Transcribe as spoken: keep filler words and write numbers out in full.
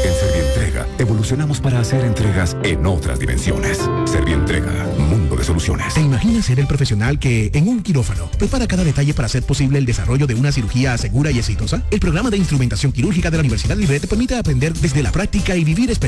En Servientrega, evolucionamos para hacer entregas en otras dimensiones. Servientrega, mundo de soluciones. ¿Te imaginas ser el profesional que, en un quirófano, prepara cada detalle para hacer posible el desarrollo de una cirugía segura y exitosa? El programa de instrumentación quirúrgica de la Universidad Libre te permite aprender desde la práctica y vivir experiencias